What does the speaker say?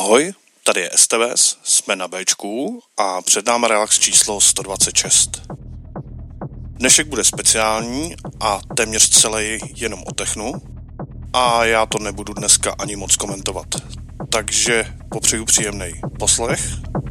Ahoj, tady je STVS, jsme na Bčku a před náma relax číslo 126. Dnešek bude speciální a téměř celý jenom o technu a já to nebudu dneska ani moc komentovat. Takže popřeju příjemný poslech